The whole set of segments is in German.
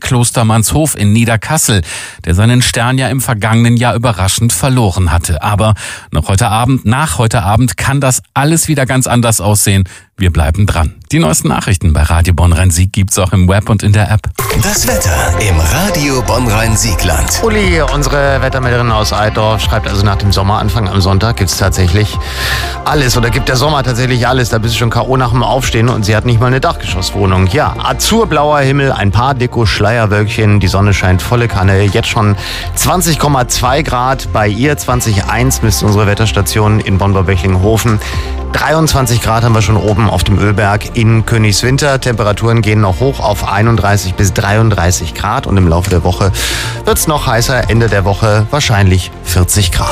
Klostermannshof in Niederkassel, der seinen Stern ja im vergangenen Jahr überraschend verloren hatte. Aber nach heute Abend kann das alles wieder ganz anders aussehen. Wir bleiben dran. Die neuesten Nachrichten bei Radio Bonn-Rhein-Sieg gibt's auch im Web und in der App. Das Wetter im Radio Bonn-Rhein-Siegland. Uli, unsere Wettermelderin aus Eidorf, schreibt also nach dem Sommeranfang am Sonntag gibt's tatsächlich alles oder gibt der Sommer tatsächlich alles. Da bist du schon K.O. nach dem Aufstehen und sie hat nicht mal eine Dachgeschosswohnung. Ja, azurblauer Himmel, ein paar dicke Schleierwölkchen, die Sonne scheint volle Kanne. Jetzt schon 20,2 Grad. Bei ihr 20,1 misst unsere Wetterstation in Bonn-Böchlinghofen. 23 Grad haben wir schon oben auf dem Ölberg in Königswinter. Temperaturen gehen noch hoch auf 31 bis 33 Grad und im Laufe der Woche wird es noch heißer. Ende der Woche wahrscheinlich 40 Grad.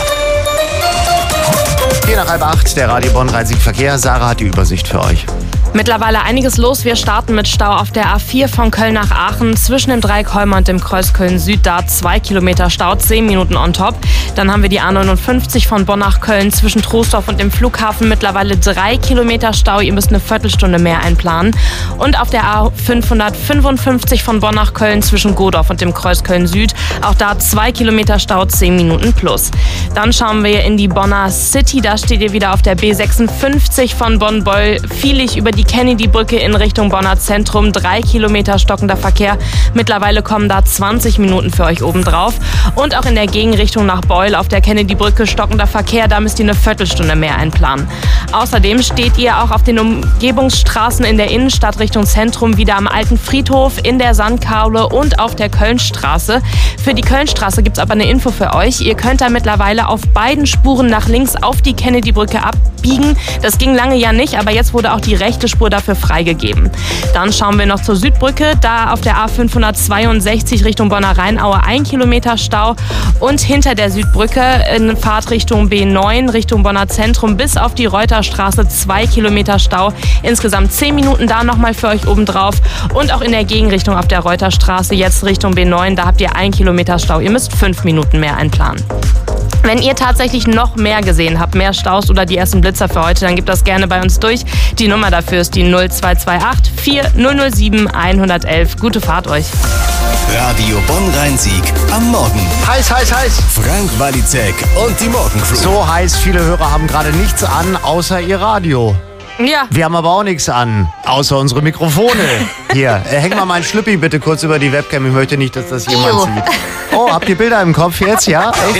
7:45, der Radio Bonn-Rhein-Sieg Verkehr. Sarah hat die Übersicht für euch. Mittlerweile einiges los. Wir starten mit Stau auf der A4 von Köln nach Aachen zwischen dem Dreieck Holmer und dem Kreuz Köln-Süd. Da 2 Kilometer Stau, 10 Minuten on top. Dann haben wir die A59 von Bonn nach Köln zwischen Troisdorf und dem Flughafen. Mittlerweile 3 Kilometer Stau. Ihr müsst eine Viertelstunde mehr einplanen. Und auf der A555 von Bonn nach Köln zwischen Godorf und dem Kreuz Köln-Süd. Auch da 2 Kilometer Stau, 10 Minuten plus. Dann schauen wir in die Bonner City. Da steht ihr wieder auf der B56 von Bonn-Beul-Vielig über die Kennedy-Brücke in Richtung Bonner Zentrum. 3 Kilometer stockender Verkehr. Mittlerweile kommen da 20 Minuten für euch obendrauf. Und auch in der Gegenrichtung nach Beul auf der Kennedy-Brücke stockender Verkehr. Da müsst ihr eine Viertelstunde mehr einplanen. Außerdem steht ihr auch auf den Umgebungsstraßen in der Innenstadt Richtung Zentrum wieder am Alten Friedhof, in der Sandkaule und auf der Kölnstraße. Für die Kölnstraße gibt es aber eine Info für euch. Ihr könnt da mittlerweile auf beiden Spuren nach links auf die Kennedy-Brücke abbiegen. Das ging lange ja nicht, aber jetzt wurde auch die rechte Spur dafür freigegeben. Dann schauen wir noch zur Südbrücke. Da auf der A562 Richtung Bonner Rheinaue 1 Kilometer Stau. Und hinter der Südbrücke in Fahrtrichtung B9 Richtung Bonner Zentrum bis auf die Reuterstraße 2 Kilometer Stau. Insgesamt 10 Minuten da nochmal für euch obendrauf. Und auch in der Gegenrichtung auf der Reuterstraße jetzt Richtung B9. Da habt ihr 1 Kilometer Stau. Ihr müsst 5 Minuten mehr einplanen. Wenn ihr tatsächlich noch mehr gesehen habt, mehr Staus oder die ersten Blitzer für heute, dann gebt das gerne bei uns durch. Die Nummer dafür ist die 0228 4007 111. Gute Fahrt euch. Radio Bonn-Rhein-Sieg am Morgen. Heiß, heiß, heiß. Frank Walizek und die Morgencrew. So heiß, viele Hörer haben gerade nichts an, außer ihr Radio. Ja. Wir haben aber auch nichts an, außer unsere Mikrofone. Hier, häng mal meinen Schlüppi bitte kurz über die Webcam. Ich möchte nicht, dass das jemand sieht. Oh, habt ihr Bilder im Kopf jetzt, ja? Echt?